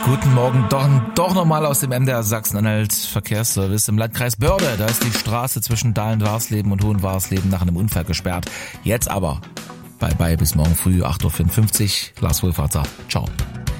Guten Morgen, doch nochmal aus dem MDR Sachsen-Anhalt Verkehrsservice im Landkreis Börde. Da ist die Straße zwischen Dahlen-Warsleben und Hohenwarsleben nach einem Unfall gesperrt. Jetzt aber bye bis morgen früh 8.55 Uhr. Lars Wohlfahrt sagt ciao.